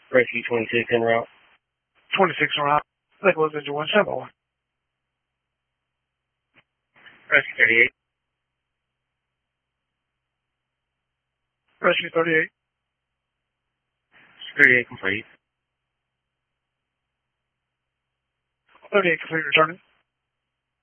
Rescue 26 en route. 26 en route. Nicholas engine 171. Rescue 38. Rescue 38. 38 complete. 38 complete returning.